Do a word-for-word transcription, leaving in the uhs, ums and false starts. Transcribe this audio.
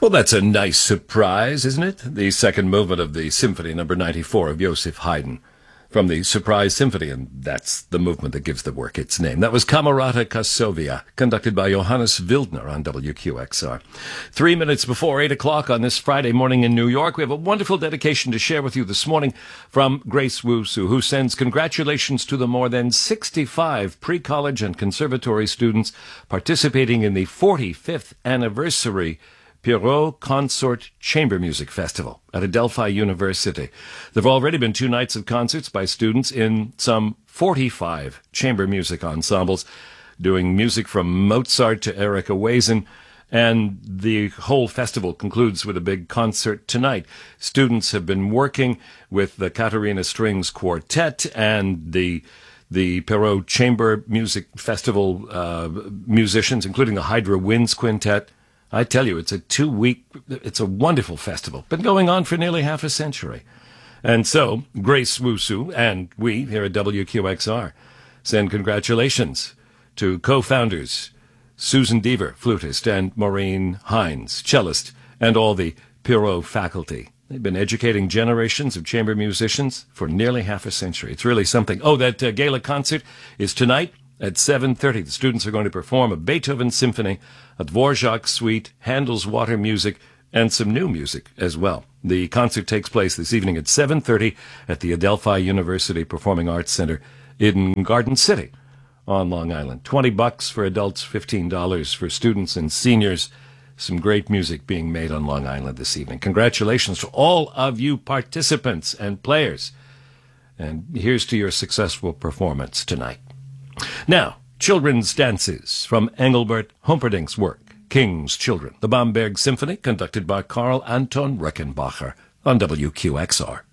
Well, that's a nice surprise, isn't it? The second movement of the Symphony Number ninety-four of Joseph Haydn from the Surprise Symphony, and that's the movement that gives the work its name. That was Camerata Kassovia, conducted by Johannes Wildner on W Q X R. Three minutes before eight o'clock on this Friday morning in New York, we have a wonderful dedication to share with you this morning from Grace Wusu, who sends congratulations to the more than sixty-five pre-college and conservatory students participating in the forty-fifth anniversary Perrault Consort Chamber Music Festival at Adelphi University. There have already been two nights of concerts by students in some forty-five chamber music ensembles, doing music from Mozart to Erika Wazen, and the whole festival concludes with a big concert tonight. Students have been working with the Katarina Strings Quartet and the the Perrault Chamber Music Festival uh, musicians, including the Hydra Winds Quintet. I tell you, it's a two-week, it's a wonderful festival. Been going on for nearly half a century. And so, Grace Wusu and we here at W Q X R send congratulations to co-founders Susan Deaver, flutist, and Maureen Hines, cellist, and all the Perrault faculty. They've been educating generations of chamber musicians for nearly half a century. It's really something. Oh, that uh, gala concert is tonight at seven thirty. The students are going to perform a Beethoven symphony, a Dvorak suite, Handel's Water Music, and some new music as well. The concert takes place this evening at seven thirty at the Adelphi University Performing Arts Center in Garden City on Long Island. twenty bucks for adults, fifteen dollars for students and seniors. Some great music being made on Long Island this evening. Congratulations to all of you participants and players. And here's to your successful performance tonight. Now, children's dances from Engelbert Humperdinck's work, King's Children, the Bamberg Symphony, conducted by Karl Anton Rechenbacher on W Q X R.